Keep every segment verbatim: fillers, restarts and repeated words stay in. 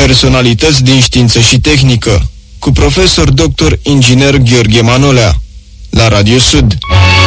Personalități din știință și tehnică, cu profesor doctor inginer Gheorghe Manolea, la Radio Sud.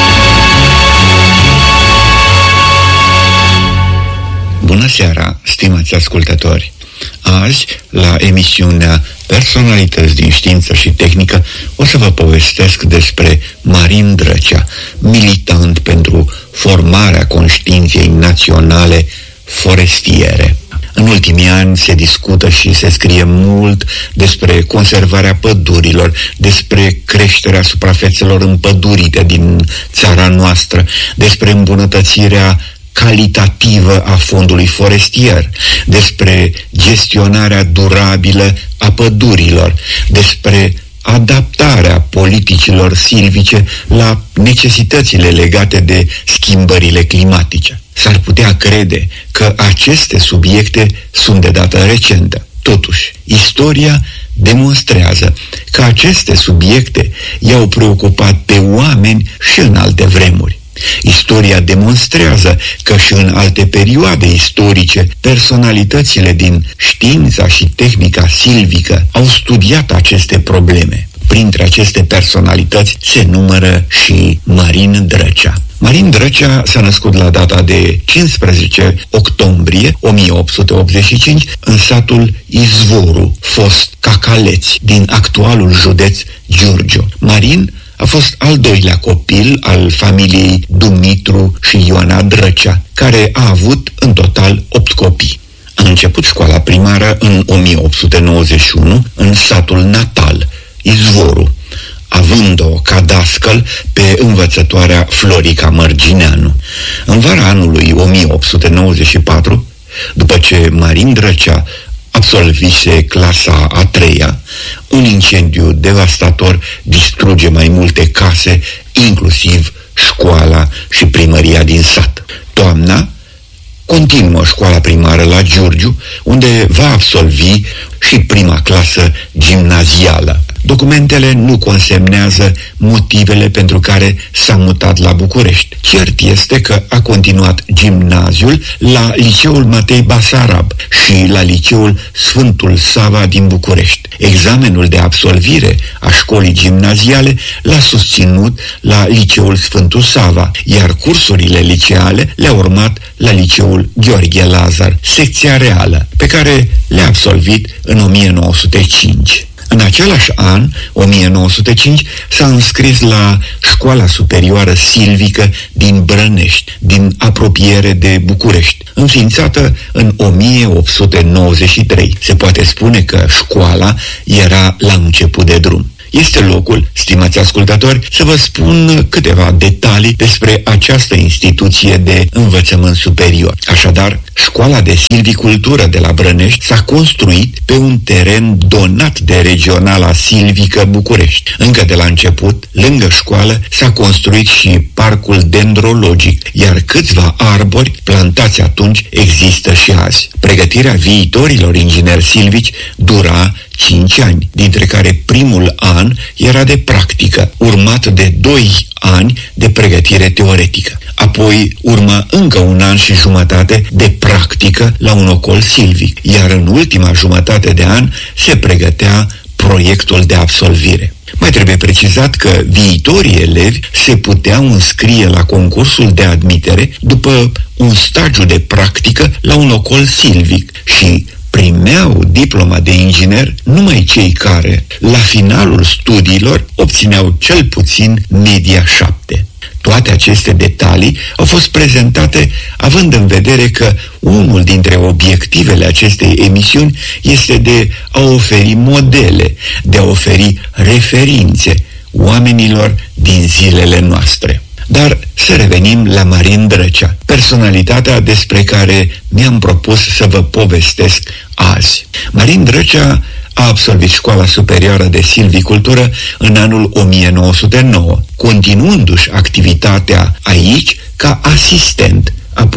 Bună seara, stimați ascultători! Azi, la emisiunea Personalități din știință și tehnică, o să vă povestesc despre Marin Drăcea, militant pentru formarea conștiinței naționale forestiere. În ultimii ani se discută și se scrie mult despre conservarea pădurilor, despre creșterea suprafețelor împădurite din țara noastră, despre îmbunătățirea calitativă a fondului forestier, despre gestionarea durabilă a pădurilor, despre adaptarea politicilor silvice la necesitățile legate de schimbările climatice. S-ar putea crede că aceste subiecte sunt de dată recentă. Totuși, istoria demonstrează că aceste subiecte i-au preocupat pe oameni și în alte vremuri. Istoria demonstrează că și în alte perioade istorice, personalitățile din știința și tehnica silvică au studiat aceste probleme. Printre aceste personalități se numără și Marin Drăcea. Marin Drăcea s-a născut la data de cincisprezece octombrie o mie opt sute optzeci și cinci în satul Izvoru, fost Cacaleți, din actualul județ Giurgiu. Marin a fost al doilea copil al familiei Dumitru și Ioana Drăcea, care a avut în total opt copii. A început școala primară în o mie opt sute nouăzeci și unu în satul natal, Izvoru, având-o ca dascăl pe învățătoarea Florica Mărgineanu. În vara anului o mie opt sute nouăzeci și patru, după ce Marin Drăcea absolvise clasa a treia, un incendiu devastator distruge mai multe case, inclusiv școala și primăria din sat. Toamna continuă școala primară la Giurgiu, unde va absolvi și prima clasă gimnazială. Documentele nu consemnează motivele pentru care s-a mutat la București. Cert este că a continuat gimnaziul la Liceul Matei Basarab și la Liceul Sfântul Sava din București. Examenul de absolvire a școlii gimnaziale l-a susținut la Liceul Sfântul Sava, iar cursurile liceale le-a urmat la Liceul Gheorghe Lazar, secția reală, pe care le-a absolvit în o mie nouă sute cinci. În același an, o mie nouă sute cinci, s-a înscris la Școala Superioară Silvică din Brănești, din apropiere de București, înființată în o mie opt sute nouăzeci și trei. Se poate spune că școala era la început de drum. Este locul, stimați ascultători, să vă spun câteva detalii despre această instituție de învățământ superior. Așadar, școala de silvicultură de la Brănești s-a construit pe un teren donat de Regionala Silvică București. Încă de la început, lângă școală, s-a construit și parcul dendrologic, iar câțiva arbori plantați atunci există și azi. Pregătirea viitorilor ingineri silvici dura cinci ani, dintre care primul an era de practică, urmat de doi ani de pregătire teoretică. Apoi urma încă un an și jumătate de practică la un ocol silvic, iar în ultima jumătate de an se pregătea proiectul de absolvire. Mai trebuie precizat că viitorii elevi se puteau înscrie la concursul de admitere după un stagiu de practică la un ocol silvic și primeau diploma de inginer numai cei care, la finalul studiilor, obțineau cel puțin media șapte. Toate aceste detalii au fost prezentate având în vedere că unul dintre obiectivele acestei emisiuni este de a oferi modele, de a oferi referințe oamenilor din zilele noastre. Dar să revenim la Marin Drăcea, personalitatea despre care mi-am propus să vă povestesc azi. Marin Drăcea a absolvit școala superioară de silvicultură în anul o mie nouă sute nouă, continuându-și activitatea aici ca asistent, apoi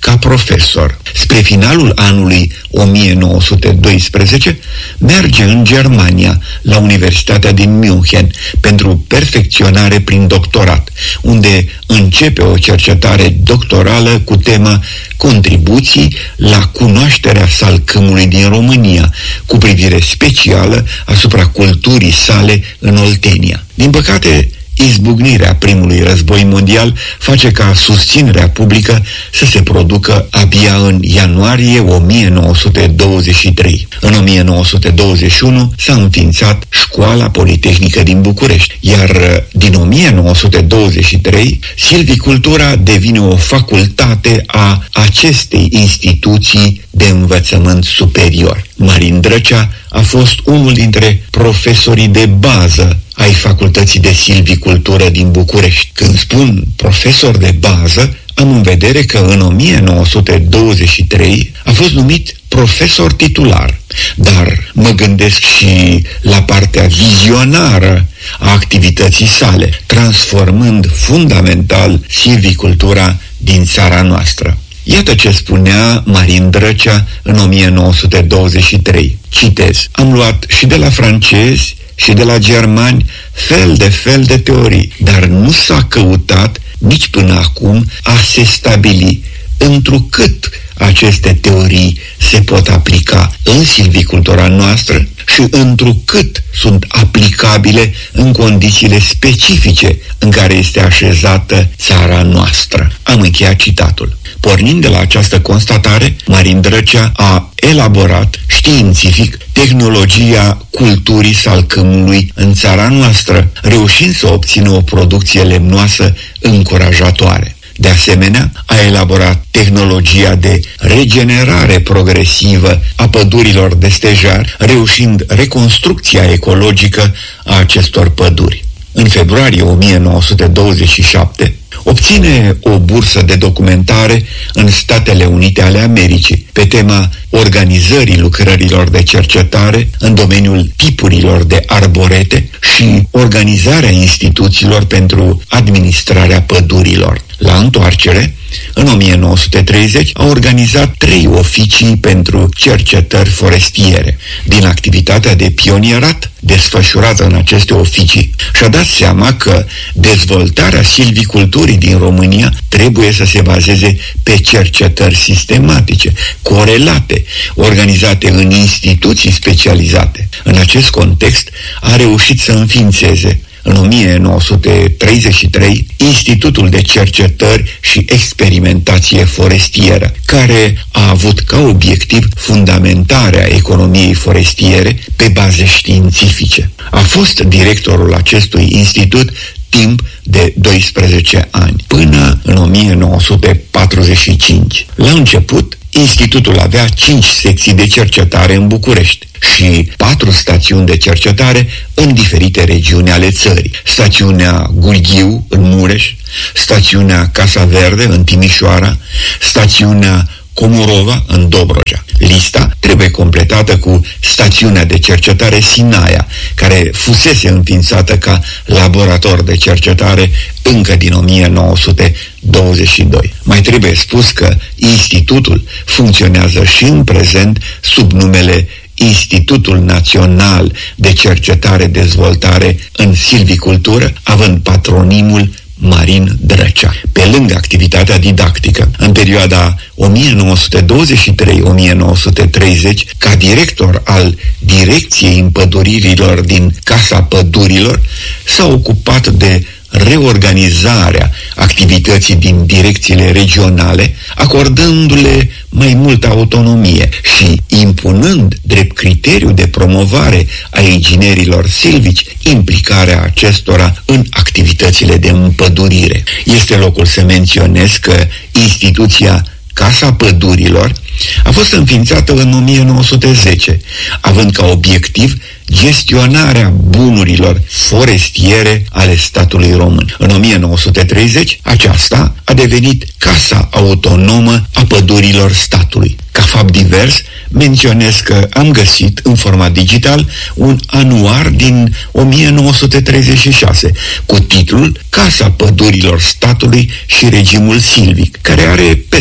ca profesor. Spre finalul anului o mie nouă sute doisprezece merge în Germania, la Universitatea din München, pentru perfecționare prin doctorat, unde începe o cercetare doctorală cu tema Contribuții la cunoașterea salcâmului din România, cu privire specială asupra culturii sale în Oltenia. Din păcate, izbucnirea primului război mondial face ca susținerea publică să se producă abia în ianuarie o mie nouă sute douăzeci și trei. În o mie nouă sute douăzeci și unu s-a înființat Școala Politehnică din București, iar din o mie nouă sute douăzeci și trei silvicultura devine o facultate a acestei instituții de învățământ superior. Marin Drăcea a fost unul dintre profesorii de bază ai Facultății de Silvicultură din București. Când spun profesor de bază, am în vedere că în o mie nouă sute douăzeci și trei a fost numit profesor titular, dar mă gândesc și la partea vizionară a activității sale, transformând fundamental silvicultura din țara noastră. Iată ce spunea Marin Drăcea în o mie nouă sute douăzeci și trei. Citez: am luat și de la francezi și de la germani fel de fel de teorii, dar nu s-a căutat nici până acum a se stabili întrucât aceste teorii se pot aplica în silvicultura noastră și întrucât sunt aplicabile în condițiile specifice în care este așezată țara noastră. Am încheiat citatul. Pornind de la această constatare, Marin Drăcea a elaborat științific tehnologia culturii salcâmului în țara noastră, reușind să obțină o producție lemnoasă încurajatoare. De asemenea, a elaborat tehnologia de regenerare progresivă a pădurilor de stejar, reușind reconstrucția ecologică a acestor păduri. În februarie o mie nouă sute douăzeci și șapte, obține o bursă de documentare în Statele Unite ale Americii pe tema organizării lucrărilor de cercetare în domeniul tipurilor de arborete și organizarea instituțiilor pentru administrarea pădurilor. La întoarcere, în o mie nouă sute treizeci, a organizat trei oficii pentru cercetări forestiere. Din activitatea de pionierat desfășurată în aceste oficii, și-a dat seama că dezvoltarea silviculturii din România trebuie să se bazeze pe cercetări sistematice, corelate, organizate în instituții specializate. În acest context, a reușit să înființeze în o mie nouă sute treizeci și trei Institutul de Cercetări și Experimentație Forestieră, care a avut ca obiectiv fundamentarea economiei forestiere pe baze științifice. A fost directorul acestui institut timp de doisprezece ani, până în o mie nouă sute patruzeci și cinci. La început, institutul avea cinci secții de cercetare în București și patru stațiuni de cercetare în diferite regiuni ale țării. Stațiunea Gurghiu în Mureș, stațiunea Casa Verde în Timișoara, stațiunea Comorova în Dobrogea. Lista trebuie completată cu stațiunea de cercetare Sinaia, care fusese înființată ca laborator de cercetare încă din o mie nouă sute douăzeci și doi. Mai trebuie spus că institutul funcționează și în prezent sub numele Institutul Național de Cercetare-Dezvoltare în Silvicultură, având patronimul Marin Drăcea. Pe lângă activitatea didactică, în perioada o mie nouă sute douăzeci și trei - o mie nouă sute treizeci, ca director al Direcției Împăduririlor din Casa Pădurilor, s-a ocupat de reorganizarea activității din direcțiile regionale, acordându-le mai multă autonomie și impunând drept criteriu de promovare a inginerilor silvici implicarea acestora în activitățile de împădurire. Este locul să menționez că instituția Casa Pădurilor a fost înființată în o mie nouă sute zece, având ca obiectiv gestionarea bunurilor forestiere ale statului român. În o mie nouă sute treizeci, aceasta a devenit Casa Autonomă a Pădurilor statului. Ca fapt divers, menționez că am găsit în format digital un anuar din o mie nouă sute treizeci și șase cu titlul Casa Pădurilor statului și regimul silvic, care are peste două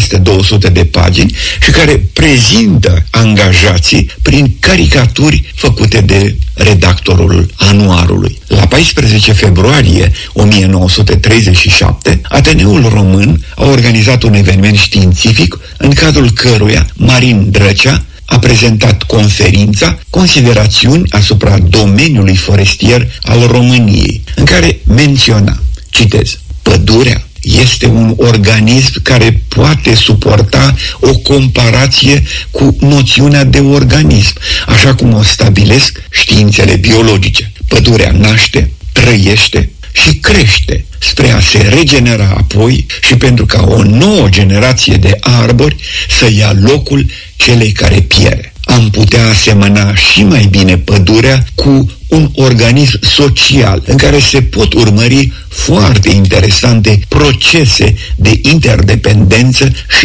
sută de pagini și care prezintă angajații prin caricaturi făcute de redactorul anuarului. La paisprezece februarie o mie nouă sute treizeci și șapte, Ateneul Român a organizat un eveniment științific în cadrul căruia Marin Drăcea a prezentat conferința Considerațiuni asupra domeniului forestier al României, în care menționa, citez, pădurea este un organism care poate suporta o comparație cu noțiunea de organism, așa cum o stabilesc științele biologice. Pădurea naște, trăiește și crește spre a se regenera apoi și pentru ca o nouă generație de arbori să ia locul celei care pierde. Am putea asemăna și mai bine pădurea cu un organism social în care se pot urmări foarte interesante procese de interdependență și